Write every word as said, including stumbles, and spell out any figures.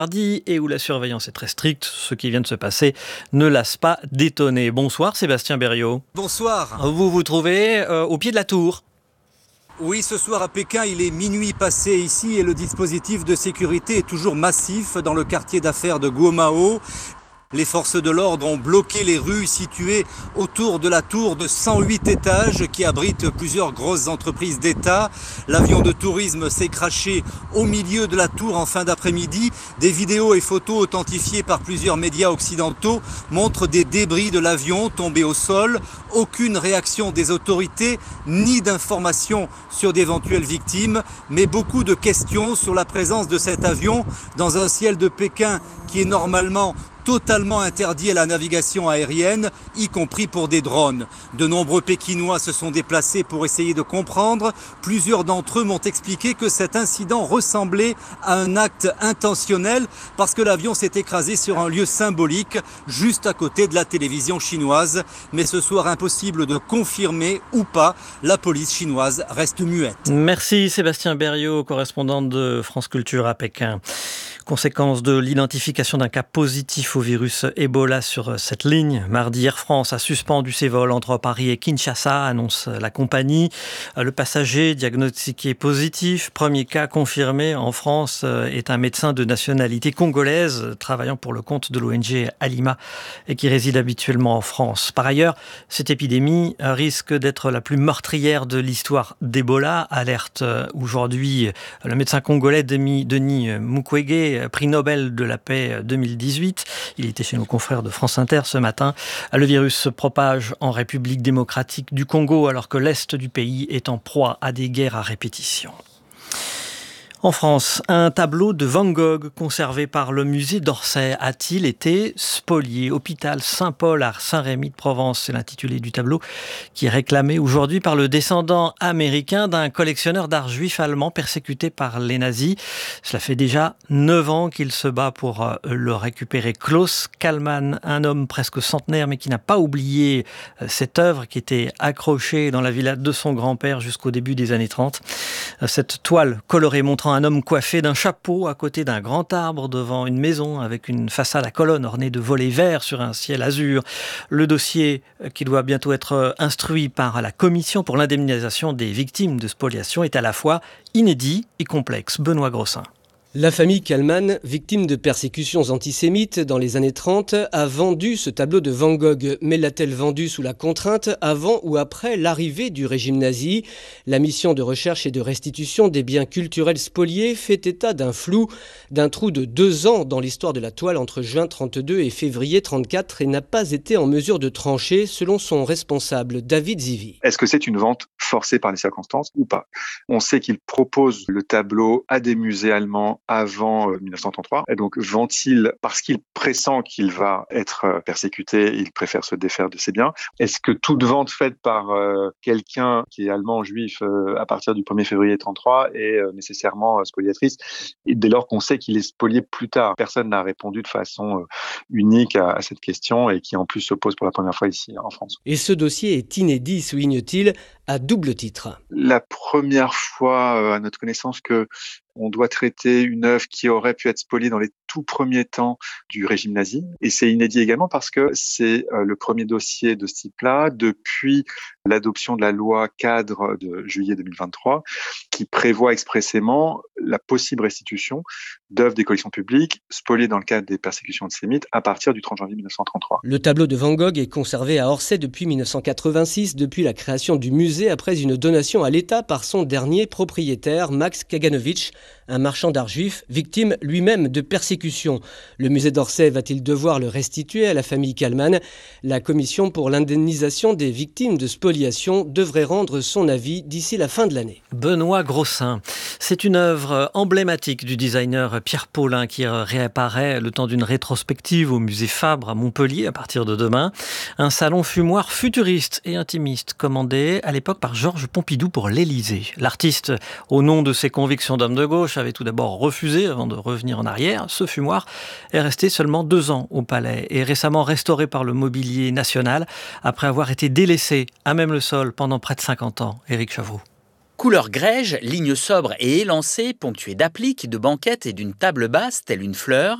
Mardi et où la surveillance est très stricte, ce qui vient de se passer ne lasse pas d'étonner. Bonsoir Sébastien Berriot. Bonsoir. Vous vous trouvez euh, au pied de la tour. Oui, ce soir à Pékin, il est minuit passé ici et le dispositif de sécurité est toujours massif dans le quartier d'affaires de Guomao. Les forces de l'ordre ont bloqué les rues situées autour de la tour de cent huit étages qui abrite plusieurs grosses entreprises d'État. L'avion de tourisme s'est crashé au milieu de la tour en fin d'après-midi. Des vidéos et photos authentifiées par plusieurs médias occidentaux montrent des débris de l'avion tombés au sol. Aucune réaction des autorités ni d'informations sur d'éventuelles victimes, mais beaucoup de questions sur la présence de cet avion dans un ciel de Pékin qui est normalement totalement interdit à la navigation aérienne, y compris pour des drones. De nombreux Pékinois se sont déplacés pour essayer de comprendre. Plusieurs d'entre eux m'ont expliqué que cet incident ressemblait à un acte intentionnel parce que l'avion s'est écrasé sur un lieu symbolique juste à côté de la télévision chinoise. Mais ce soir, impossible de confirmer ou pas, la police chinoise reste muette. Merci Sébastien Berriot, correspondant de France Culture à Pékin. Conséquence de l'identification d'un cas positif au virus Ebola sur cette ligne. Mardi, Air France a suspendu ses vols entre Paris et Kinshasa, annonce la compagnie. Le passager diagnostiqué positif, premier cas confirmé en France, est un médecin de nationalité congolaise travaillant pour le compte de l'O N G Alima et qui réside habituellement en France. Par ailleurs, cette épidémie risque d'être la plus meurtrière de l'histoire d'Ebola, alerte aujourd'hui le médecin congolais Denis Mukwege, prix Nobel de la paix deux mille dix-huit. Il était chez nos confrères de France Inter ce matin. Le virus se propage en République démocratique du Congo alors que l'Est du pays est en proie à des guerres à répétition. En France, un tableau de Van Gogh conservé par le musée d'Orsay a-t-il été spolié ? Hôpital Saint-Paul à Saint-Rémy-de-Provence, c'est l'intitulé du tableau qui est réclamé aujourd'hui par le descendant américain d'un collectionneur d'art juif allemand persécuté par les nazis. Cela fait déjà neuf ans qu'il se bat pour le récupérer. Klaus Kallmann, un homme presque centenaire mais qui n'a pas oublié cette œuvre qui était accrochée dans la villa de son grand-père jusqu'au début des années trente. Cette toile colorée montrant un homme coiffé d'un chapeau à côté d'un grand arbre devant une maison avec une façade à colonnes ornée de volets verts sur un ciel azur. Le dossier qui doit bientôt être instruit par la commission pour l'indemnisation des victimes de spoliation est à la fois inédit et complexe. Benoît Grossin. La famille Kallmann, victime de persécutions antisémites dans les années trente, a vendu ce tableau de Van Gogh. Mais l'a-t-elle vendu sous la contrainte avant ou après l'arrivée du régime nazi ? La mission de recherche et de restitution des biens culturels spoliés fait état d'un flou, d'un trou de deux ans dans l'histoire de la toile entre juin trente-deux et février trente-quatre et n'a pas été en mesure de trancher selon son responsable, David Zivy. Est-ce que c'est une vente forcée par les circonstances ou pas ? On sait qu'il propose le tableau à des musées allemands avant dix-neuf cent trente-trois. Et donc, vend-il parce qu'il pressent qu'il va être persécuté, il préfère se défaire de ses biens. Est-ce que toute vente faite par euh, quelqu'un qui est allemand juif euh, à partir du premier février trente-trois est euh, nécessairement euh, spoliatrice ? Et dès lors qu'on sait qu'il est spolié plus tard, personne n'a répondu de façon euh, unique à, à cette question et qui en plus se pose pour la première fois ici en France. Et ce dossier est inédit, souligne-t-il, à double titre. La première fois, euh, à notre connaissance, que on doit traiter une œuvre qui aurait pu être spoliée dans les tout premiers temps du régime nazi. Et c'est inédit également parce que c'est euh, le premier dossier de ce type-là depuis l'adoption de la loi cadre de juillet deux mille vingt-trois qui prévoit expressément la possible restitution d'œuvres des collections publiques spoliées dans le cadre des persécutions antisémites à partir du trente janvier dix-neuf cent trente-trois. Le tableau de Van Gogh est conservé à Orsay depuis dix-neuf cent quatre-vingt-six, depuis la création du musée après une donation à l'État par son dernier propriétaire, Max Kaganovich, un marchand d'art juif, victime lui-même de persécutions. Le musée d'Orsay va-t-il devoir le restituer à la famille Kallmann ? La commission pour l'indemnisation des victimes de spoliation devrait rendre son avis d'ici la fin de l'année. Benoît Grossin. C'est une œuvre emblématique du designer Pierre Paulin qui réapparaît le temps d'une rétrospective au musée Fabre à Montpellier à partir de demain. Un salon fumoir futuriste et intimiste commandé à l'époque par Georges Pompidou pour l'Élysée. L'artiste, au nom de ses convictions d'homme de gauche, avait tout d'abord refusé avant de revenir en arrière. Ce fumoir est resté seulement deux ans au Palais et récemment restauré par le Mobilier National après avoir été délaissé à même le sol pendant près de cinquante ans. Éric Chavroux. Couleur grège, ligne sobre et élancée, ponctuée d'appliques, de banquettes et d'une table basse, telle une fleur,